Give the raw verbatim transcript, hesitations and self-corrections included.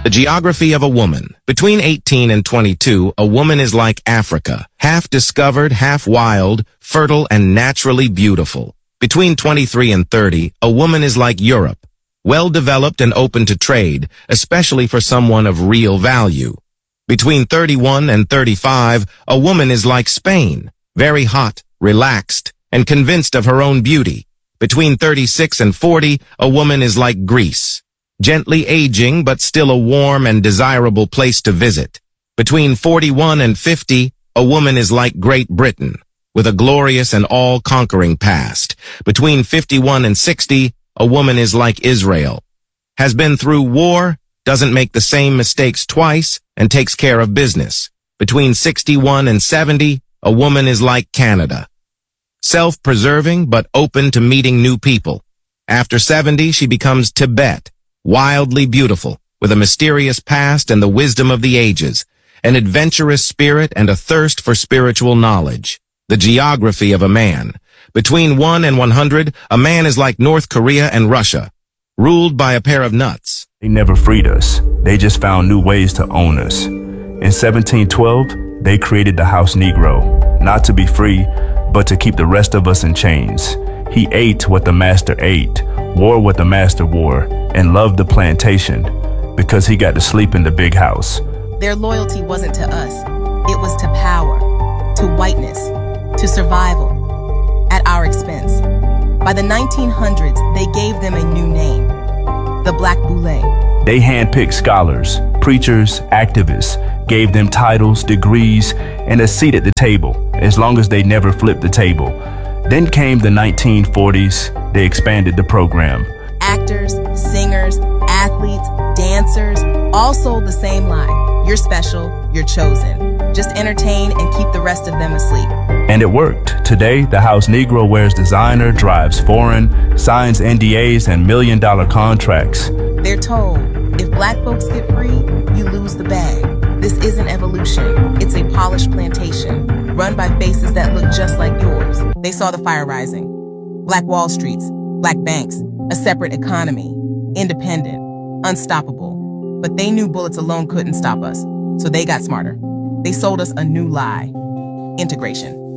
The geography of a woman. Between eighteen and twenty-two, a woman is like Africa, half discovered, half wild, fertile, and naturally beautiful. Between twenty-three and thirty, a woman is like Europe, well-developed and open to trade, especially for someone of real value. Between thirty-one and thirty-five, a woman is like Spain, very hot, relaxed, and convinced of her own beauty. Between thirty-six and forty, a woman is like Greece, gently aging but still a warm and desirable place to visit. Between forty-one and fifty, a woman is like Great Britain, with a glorious and all-conquering past. Between fifty-one and sixty, a woman is like Israel, has been through war, doesn't make the same mistakes twice, and takes care of business. Between sixty-one and seventy, a woman is like Canada, self-preserving but open to meeting new people. After seventy, she becomes Tibet, wildly beautiful, with a mysterious past and the wisdom of the ages, an adventurous spirit and a thirst for spiritual knowledge. The geography of a man. Between one and one hundred, a man is like North Korea and Russia, ruled by a pair of nuts. They never freed us. They just found new ways to own us. In seventeen twelve, they created the House Negro, not to be free, but to keep the rest of us in chains. He ate what the master ate, wore what the master wore, and loved the plantation because he got to sleep in the big house. Their loyalty wasn't to us. It was to power, to whiteness, to survival, at our expense. By the nineteen hundreds, they gave them a new name, the Black Boule. They handpicked scholars, preachers, activists, gave them titles, degrees, and a seat at the table, as long as they never flipped the table. Then came the nineteen forties, they expanded the program. Actors, singers, athletes, dancers, all sold the same line. You're special, you're chosen. Just entertain and keep the rest of them asleep. And it worked. Today, the House Negro wears designer, drives foreign, signs N D As and million dollar contracts. They're told, if black folks get free, you lose the bag. This isn't evolution. It's a polished plantation, run by faces that look just like yours. They saw the fire rising. Black Wall Streets, black banks, a separate economy, independent, unstoppable. But they knew bullets alone couldn't stop us, so they got smarter. They sold us a new lie: integration.